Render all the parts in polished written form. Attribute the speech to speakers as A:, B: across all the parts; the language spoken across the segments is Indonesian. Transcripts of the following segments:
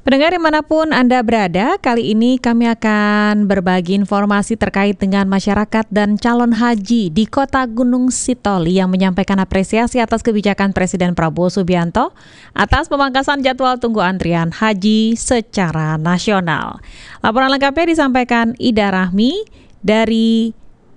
A: Pendengar dimanapun Anda berada, kali ini kami akan berbagi informasi terkait dengan masyarakat dan calon haji di Kota Gunung Sitoli yang menyampaikan apresiasi atas kebijakan Presiden Prabowo Subianto atas pemangkasan jadwal tunggu antrian haji secara nasional. Laporan lengkapnya disampaikan Ida Rahmi dari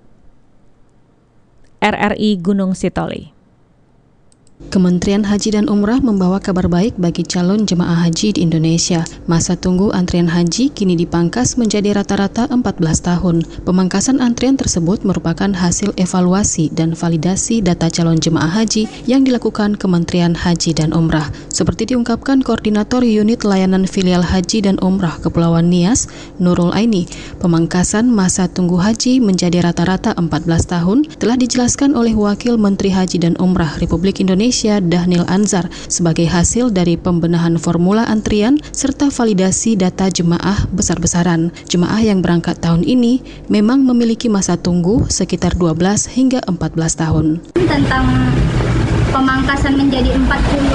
A: RRI Gunung Sitoli.
B: Kementerian Haji dan Umrah membawa kabar baik bagi calon jemaah haji di Indonesia. Masa tunggu antrian haji kini dipangkas menjadi rata-rata 14 tahun. Pemangkasan antrian tersebut merupakan hasil evaluasi dan validasi data calon jemaah haji yang dilakukan Kementerian Haji dan Umrah. Seperti diungkapkan Koordinator Unit Layanan Filial Haji dan Umrah Kepulauan Nias, Nurul Aini, pemangkasan masa tunggu haji menjadi rata-rata 14 tahun telah dijelaskan oleh Wakil Menteri Haji dan Umrah Republik Indonesia Dhanil Anzar sebagai hasil dari pembenahan formula antrian serta validasi data jemaah besar-besaran. Jemaah yang berangkat tahun ini memang memiliki masa tunggu sekitar 12 hingga 14 tahun.
C: Tentang pemangkasan menjadi 14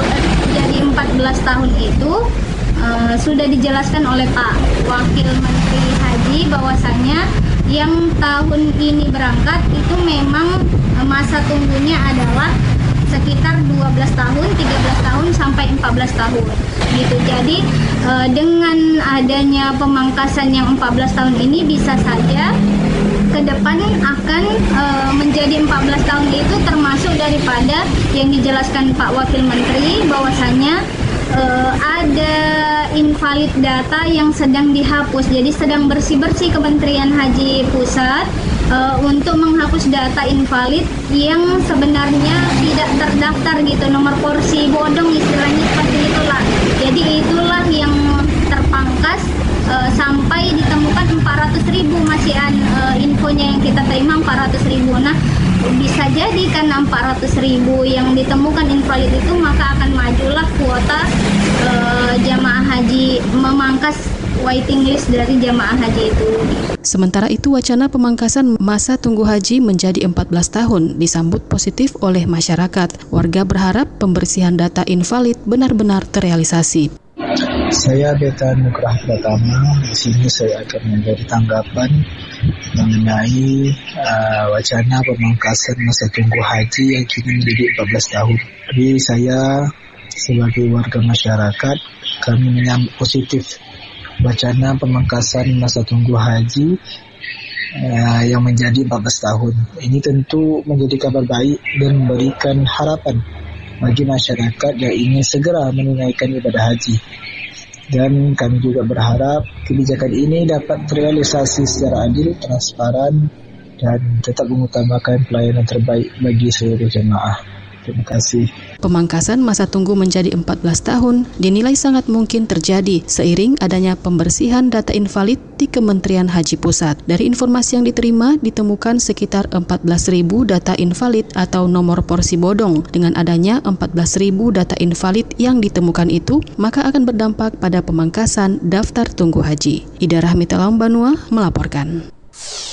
C: tahun itu sudah dijelaskan oleh Pak Wakil Menteri Haji bahwasanya yang tahun ini berangkat itu memang masa tunggunya adalah sekitar 12 tahun, 13 tahun sampai 14 tahun gitu. Jadi dengan adanya pemangkasan yang 14 tahun ini bisa saja ke depan akan menjadi 14 tahun itu termasuk daripada yang dijelaskan Pak Wakil Menteri bahwasanya ada invalid data yang sedang dihapus. Jadi sedang bersih-bersih Kementerian Haji Pusat untuk menghapus data invalid yang sebenarnya tidak terdaftar gitu, nomor porsi bodong istilahnya seperti itulah. Jadi itulah yang terpangkas sampai ditemukan 400.000 masih infonya yang kita terima 400.000. Nah, bisa jadi karena 400.000 yang ditemukan invalid itu maka akan majulah kuota jamaah haji, memangkas waiting list dari jamaah haji itu.
B: Sementara itu, wacana pemangkasan masa tunggu haji menjadi 14 tahun disambut positif oleh masyarakat. Warga berharap pembersihan data invalid benar-benar terrealisasi.
D: Saya Beta Nugrah Pratama. Di sini saya akan memberi tanggapan mengenai wacana pemangkasan masa tunggu haji yang kini menjadi 14 tahun. Jadi saya sebagai warga masyarakat, kami menyambut positif wacana pemangkasan masa tunggu haji yang menjadi 14 tahun. Ini tentu menjadi kabar baik dan memberikan harapan bagi masyarakat yang ingin segera menunaikan ibadah haji. Dan kami juga berharap kebijakan ini dapat terrealisasi secara adil, transparan, dan tetap mengutamakan pelayanan terbaik bagi seluruh jemaah. Terima kasih.
B: Pemangkasan masa tunggu menjadi 14 tahun dinilai sangat mungkin terjadi seiring adanya pembersihan data invalid di Kementerian Haji Pusat. Dari informasi yang diterima, ditemukan sekitar 14.000 data invalid atau nomor porsi bodong. Dengan adanya 14.000 data invalid yang ditemukan itu, maka akan berdampak pada pemangkasan daftar tunggu haji. Ida Rahmi Banua melaporkan.